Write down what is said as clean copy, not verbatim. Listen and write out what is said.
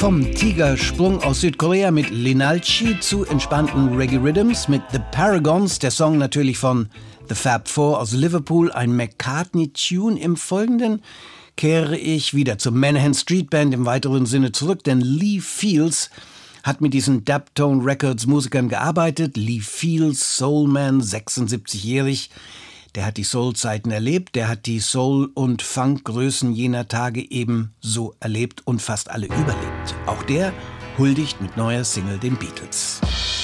Vom Tigersprung aus Südkorea mit Linalchi zu entspannten Reggae-Rhythms mit The Paragons, der Song natürlich von The Fab Four aus Liverpool, ein McCartney-Tune. Im Folgenden kehre ich wieder zur Manahan Street Band im weiteren Sinne zurück, denn Lee Fields hat mit diesen Daptone Records Musikern gearbeitet. Lee Fields, Soulman, 76-jährig, der hat die Soul-Zeiten erlebt, der hat die Soul- und Funk-Größen jener Tage ebenso erlebt und fast alle überlebt. Auch der huldigt mit neuer Single den Beatles.